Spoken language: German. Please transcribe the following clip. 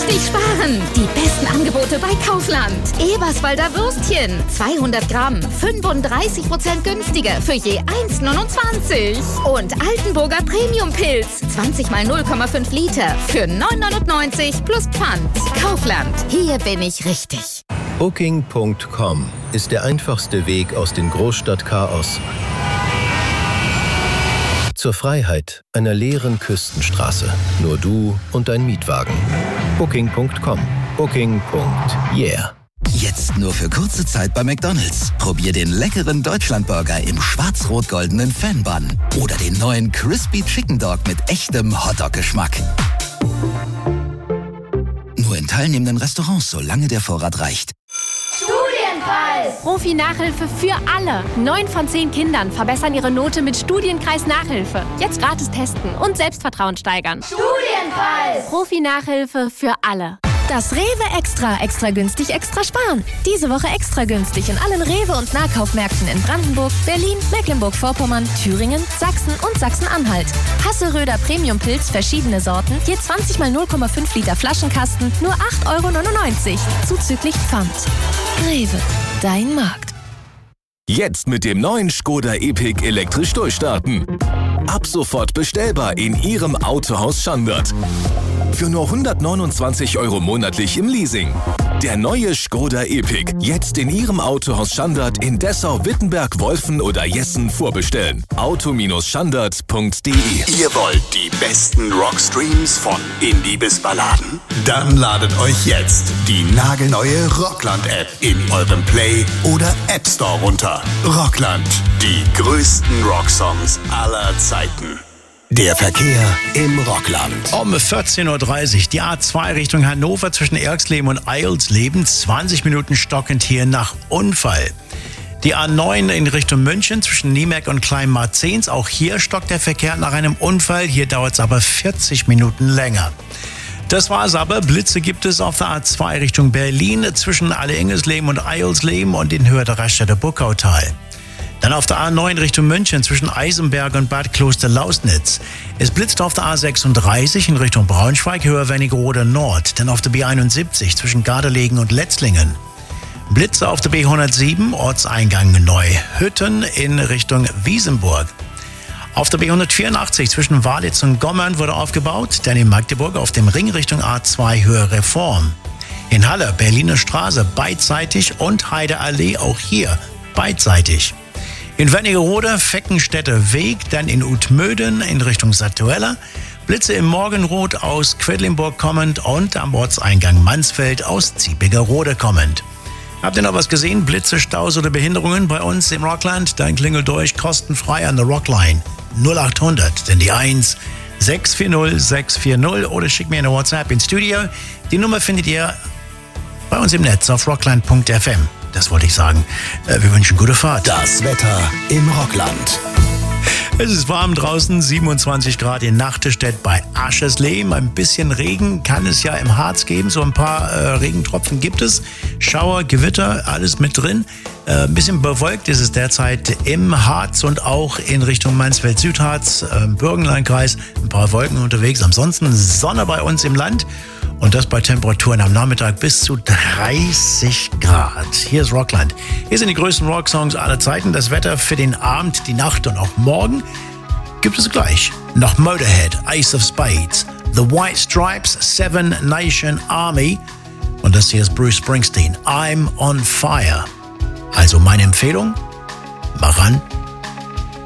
richtig sparen. Die besten Angebote bei Kaufland. Eberswalder Würstchen, 200 Gramm, 35% günstiger für je 1,29. Und Altenburger Premium-Pilz, 20 mal 0,5 Liter für 9,99 plus Pfand. Kaufland, hier bin ich richtig. Booking.com ist der einfachste Weg aus dem Großstadtchaos zur Freiheit einer leeren Küstenstraße. Nur du und dein Mietwagen. Booking.com. Booking.yeah. Jetzt nur für kurze Zeit bei McDonald's. Probier den leckeren Deutschlandburger im schwarz-rot-goldenen Fan-Bun oder den neuen Crispy Chicken Dog mit echtem Hotdog-Geschmack. Nur in teilnehmenden Restaurants, solange der Vorrat reicht. Studienkreis! Profi-Nachhilfe für alle. 9 von 10 Kindern verbessern ihre Note mit Studienkreis-Nachhilfe. Jetzt gratis testen und Selbstvertrauen steigern. Studienkreis! Profi-Nachhilfe für alle. Das Rewe Extra günstig, extra sparen. Diese Woche extra günstig in allen Rewe- und Nahkaufmärkten in Brandenburg, Berlin, Mecklenburg-Vorpommern, Thüringen, Sachsen und Sachsen-Anhalt. Hasselröder Premium-Pilz, verschiedene Sorten, je 20 mal 0,5 Liter Flaschenkasten, nur 8,99 €, zuzüglich Pfand. Rewe, dein Markt. Jetzt mit dem neuen Škoda Epiq elektrisch durchstarten. Ab sofort bestellbar in Ihrem Autohaus Schandert. Für nur 129 € monatlich im Leasing. Der neue Škoda Epiq. Jetzt in Ihrem Autohaus Schandert in Dessau, Wittenberg, Wolfen oder Jessen vorbestellen. auto-schandert.de. Ihr wollt die besten Rockstreams von Indie bis Balladen? Dann ladet euch jetzt die nagelneue Rockland-App in eurem Play- oder App Store runter. Rockland. Die größten Rocksongs aller Zeiten. Der Verkehr im Rockland. Um 14:30 Uhr die A2 Richtung Hannover zwischen Erxleben und Eilsleben. 20 Minuten stockend hier nach Unfall. Die A9 in Richtung München zwischen Niemerk und Kleinmarzens. Auch hier stockt der Verkehr nach einem Unfall. Hier dauert es aber 40 Minuten länger. Das war's aber. Blitze gibt es auf der A2 Richtung Berlin zwischen Alle-Ingelsleben und Eilsleben und in Höhe der Raststätte Buckautal. Dann auf der A9 Richtung München zwischen Eisenberg und Bad Kloster-Lausnitz. Es blitzt auf der A36 in Richtung Braunschweig, Höhe Wernigerode Nord. Dann auf der B71 zwischen Gardelegen und Letzlingen. Blitze auf der B107, Ortseingang Neuhütten in Richtung Wiesenburg. Auf der B184 zwischen Walitz und Gommern wurde aufgebaut. Dann in Magdeburg auf dem Ring Richtung A2 Höhe Reform. In Halle, Berliner Straße beidseitig und Heideallee auch hier beidseitig. In Wernigerode, Feckenstädter Weg, dann in Utmöden in Richtung Sattuella. Blitze im Morgenrot aus Quedlinburg kommend und am Ortseingang Mansfeld aus Ziebigerode kommend. Habt ihr noch was gesehen? Blitze, Staus oder Behinderungen bei uns im Rockland? Dann klingelt durch kostenfrei an der Rockline 0800, denn die 1 640 640 oder schickt mir eine WhatsApp ins Studio. Die Nummer findet ihr bei uns im Netz auf rockland.fm. Das wollte ich sagen. Wir wünschen gute Fahrt. Das Wetter im Rockland. Es ist warm draußen, 27 Grad in Nachtestedt bei Aschersleben. Ein bisschen Regen kann es ja im Harz geben. So ein paar Regentropfen gibt es. Schauer, Gewitter, alles mit drin. Ein bisschen bewölkt ist es derzeit im Harz und auch in Richtung Mansfeld-Südharz, Burgenlandkreis. Ein paar Wolken unterwegs. Ansonsten Sonne bei uns im Land. Und das bei Temperaturen am Nachmittag bis zu 30 Grad. Hier ist Rockland. Hier sind die größten Rocksongs aller Zeiten. Das Wetter für den Abend, die Nacht und auch morgen gibt es gleich. Nach Motorhead, Ace of Spades, The White Stripes, Seven Nation Army. Und das hier ist Bruce Springsteen, I'm on Fire. Also meine Empfehlung, mach an